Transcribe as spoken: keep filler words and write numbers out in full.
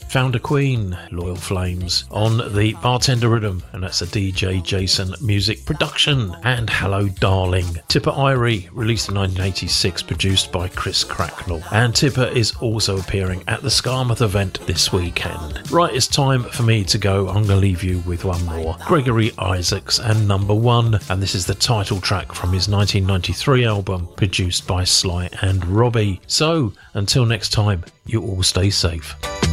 Found a Queen, Loyal Flames, on the Bartender Rhythm, and that's a D J Jason music production. And Hello Darling, Tipper Irie, released in nineteen eighty-six, produced by Chris Cracknell. And Tipper is also appearing at the Skarmouth event this weekend. Right, it's time for me to go. I'm going to leave you with one more. Gregory Isaacs and Number One, and this is the title track from his nineteen ninety-three album, produced by Sly and Robbie. So, until next time, you all stay safe.